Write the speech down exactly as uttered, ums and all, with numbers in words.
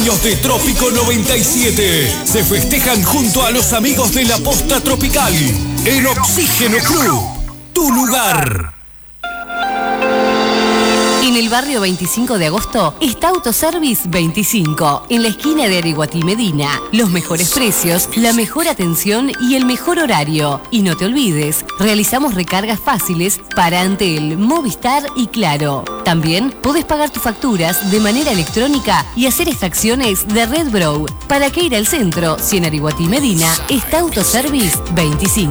Años de Trópico noventa y siete se festejan junto a los amigos de la Posta Tropical en Oxígeno Club, tu lugar. En el barrio veinticinco de agosto está Autoservice veinticinco, en la esquina de Ariguatí Medina. Los mejores precios, la mejor atención y el mejor horario. Y no te olvides, realizamos recargas fáciles para Antel, Movistar y Claro. También podés pagar tus facturas de manera electrónica y hacer extracciones de Red Bro. ¿Para qué ir al centro si en Ariguatí Medina está Autoservice veinticinco?